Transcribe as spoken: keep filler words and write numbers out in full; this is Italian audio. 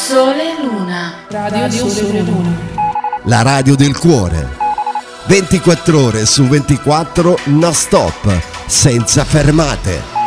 Sole Luna. Radio, Radio Sole Luna. La radio del cuore. ventiquattro ore su ventiquattro, non stop, senza fermate.